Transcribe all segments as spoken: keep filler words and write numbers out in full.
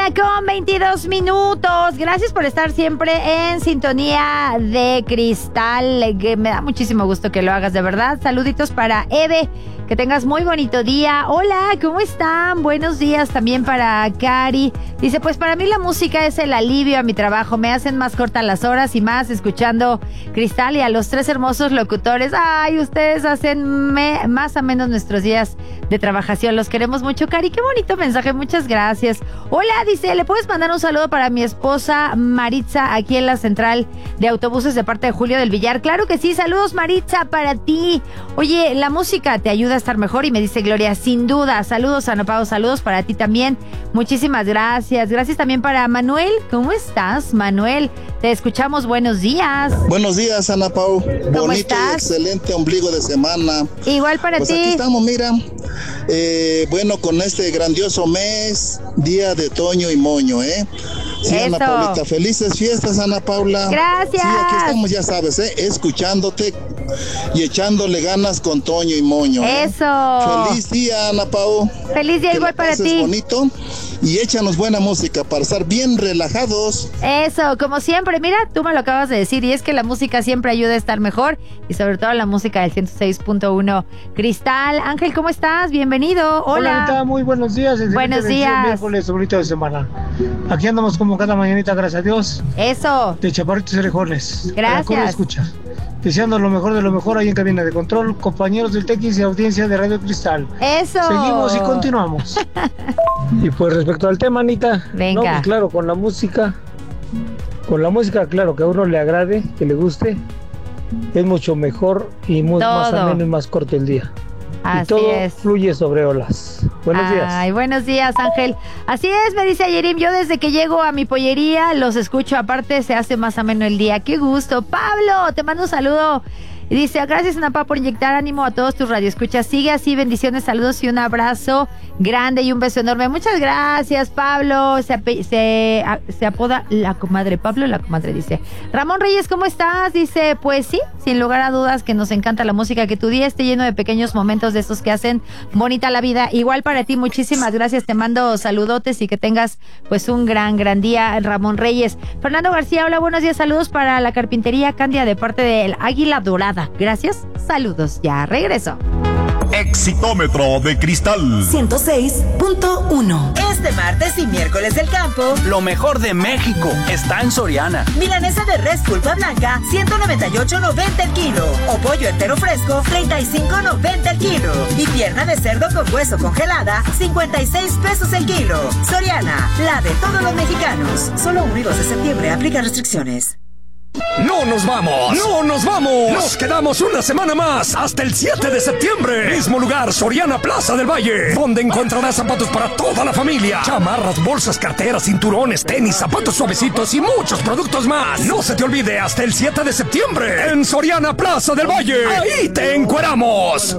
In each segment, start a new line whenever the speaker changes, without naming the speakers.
Con veintidós minutos. Gracias por estar siempre en sintonía de Cristal, que me da muchísimo gusto que lo hagas, de verdad. Saluditos para Eve, que tengas muy bonito día. Hola, ¿cómo están? Buenos días también para Cari. Dice, pues para mí la música es el alivio a mi trabajo, me hacen más cortas las horas y más escuchando Cristal, y a los tres hermosos locutores. Ay, ustedes hacen me, más o menos nuestros días de trabajación. Los queremos mucho, Cari. Qué bonito mensaje, muchas gracias. Hola, dice, ¿le puedes mandar un saludo para mi esposa Maritza aquí en la central de autobuses de parte de Julio del Villar? Claro que sí, saludos Maritza para ti. Oye, la música te ayuda a estar mejor, y me dice Gloria, sin duda. Saludos Ana Pau, saludos para ti también. Muchísimas gracias. Gracias también para Manuel. ¿Cómo estás, Manuel? Te escuchamos, buenos días.
Buenos días, Ana Pau.
¿Cómo
Bonito
estás?
y excelente ombligo de semana.
Igual para
pues
ti.
Aquí estamos, mira. Eh, bueno, con este grandioso mes, día de Toño y Moño, ¿eh? Sí,
Eso.
Ana Paulita, felices fiestas, Ana Paula.
Gracias.
Sí, aquí estamos, ya sabes, ¿eh? Escuchándote y echándole ganas con Toño y Moño, ¿eh?
Eso.
Feliz día, Ana Pau.
Feliz día
que
igual
la
para
pases
ti.
bonito y échanos buena música para estar bien relajados.
Eso, como siempre, mira, tú me lo acabas de decir, y es que la música siempre ayuda a estar mejor, y sobre todo la música del ciento seis punto uno. Cristal, Ángel, ¿cómo estás? Bienvenido. Hola.
Hola, Anita, muy buenos días.
Buenos días.
Miércoles, bonito de semana. Aquí andamos como cada mañanita, gracias a Dios.
Eso.
De Chaparritos y Orejones.
Gracias.
Para escucha. Deseando lo mejor de lo mejor ahí en cabina de control, compañeros del Tequis y audiencia de Radio Cristal.
Eso.
Seguimos y continuamos. Y pues respecto al tema, Anita.
Venga.
No, pues claro, con la música. Con la música, claro, que a uno le agrade, que le guste, es mucho mejor y muy, más ameno y más corto el día.
Así
y todo
es.
fluye sobre olas. Buenos
Ay,
días.
Ay, buenos días, Ángel. Así es, me dice Ayerim, yo desde que llego a mi pollería los escucho, aparte se hace más ameno el día. ¡Qué gusto! Pablo, te mando un saludo. Y dice, gracias, Napa, por inyectar ánimo a todos tus radioescuchas. Sigue así, bendiciones, saludos y un abrazo grande y un beso enorme. Muchas gracias, Pablo. Se, ape- se, a- se apoda la comadre. Pablo, la comadre, dice. Ramón Reyes, ¿cómo estás? Dice, pues sí, sin lugar a dudas que nos encanta la música, que tu día esté lleno de pequeños momentos de esos que hacen bonita la vida. Igual para ti, muchísimas gracias. Te mando saludotes y que tengas pues un gran, gran día, Ramón Reyes. Fernando García, hola, buenos días, saludos para la carpintería Candia de parte del Águila Dorada. Gracias, saludos, ya regreso.
Exitómetro de Cristal
ciento seis punto uno.
Este martes y miércoles del campo,
lo mejor de México está en Soriana.
milanesa de res pulpa blanca, ciento noventa y ocho noventa el kilo. O pollo entero fresco, treinta y cinco noventa el kilo. Y pierna de cerdo con hueso congelada, cincuenta y seis pesos el kilo. Soriana, la de todos los mexicanos. Solo uno y dos de septiembre, aplica restricciones.
¡No nos vamos! ¡No nos vamos! Nos quedamos una semana más hasta el siete de septiembre. Mismo lugar, Soriana Plaza del Valle, donde encontrarás zapatos para toda la familia. Chamarras, bolsas, carteras, cinturones, tenis, zapatos suavecitos y muchos productos más. No se te olvide, hasta el siete de septiembre en Soriana Plaza del Valle. ¡Ahí te encueramos!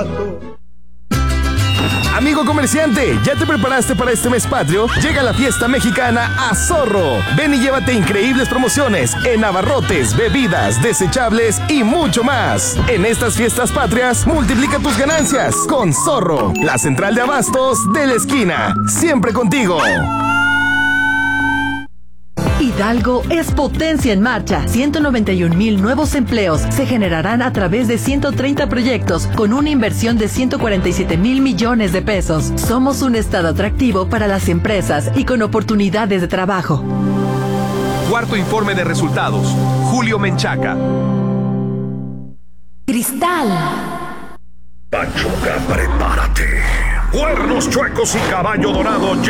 Amigo comerciante, ¿ya te preparaste para este mes patrio? Llega la fiesta mexicana a Zorro. Ven y llévate increíbles promociones en abarrotes, bebidas, desechables y mucho más. En estas fiestas patrias, multiplica tus ganancias con Zorro, la central de abastos de la esquina. Siempre contigo.
Hidalgo es potencia en marcha. ciento noventa y un mil nuevos empleos se generarán a través de ciento treinta proyectos con una inversión de ciento cuarenta y siete mil millones de pesos. Somos un estado atractivo para las empresas y con oportunidades de trabajo.
Cuarto informe de resultados. Julio Menchaca.
Cristal.
Pachuca, prepárate. Cuernos chuecos y caballo dorado